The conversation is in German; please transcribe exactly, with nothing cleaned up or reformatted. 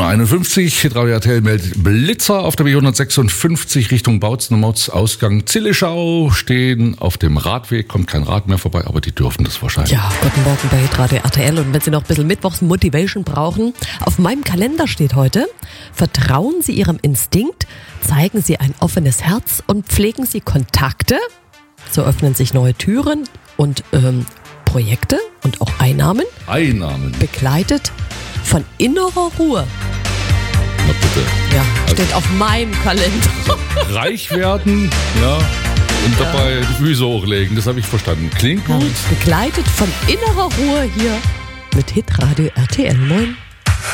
einundfünfzig, Hitradio R T L meldet Blitzer auf der B hundertsechsundfünfzig Richtung Bautzen, Ausgang Zilleschau, stehen auf dem Radweg, kommt kein Rad mehr vorbei, aber die dürfen das wahrscheinlich. Ja, guten Morgen bei Hitradio R T L und wenn Sie noch ein bisschen Mittwochs-Motivation brauchen, auf meinem Kalender steht heute, vertrauen Sie Ihrem Instinkt, zeigen Sie ein offenes Herz und pflegen Sie Kontakte, so öffnen sich neue Türen und ähm, Projekte und auch Einnahmen. Einnahmen. Begleitet von innerer Ruhe. Na bitte. Ja, steht auf meinem Kalender. Reich werden, ja, und dabei ja. die Füße hochlegen, das habe ich verstanden. Klingt gut. Ja, begleitet von innerer Ruhe hier mit Hitradio R T L. Moin.